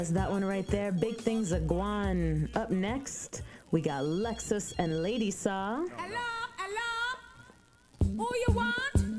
That's that one right there. Big things are Guan. Up next, we got Lexus and Lady Saw. Hello, hello. Who you want?